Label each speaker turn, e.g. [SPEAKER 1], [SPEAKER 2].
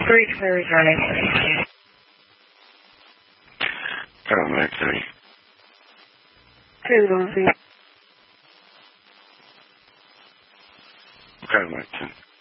[SPEAKER 1] 3 Clary Drive.
[SPEAKER 2] Cadillac 3.
[SPEAKER 1] 2 Lucy.
[SPEAKER 2] Cadillac 10.